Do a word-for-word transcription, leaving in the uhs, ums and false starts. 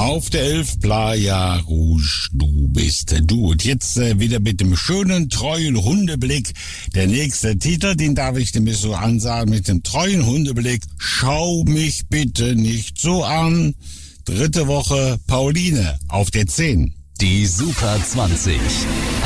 Auf der elf Playa Rouge, du bist du. Und jetzt äh, wieder mit dem schönen, treuen Hundeblick. Der nächste Titel, den darf ich dir so ansagen, mit dem treuen Hundeblick. Schau mich bitte nicht so an. Dritte Woche, Pauline, auf der zehn. Die Super zwanzig.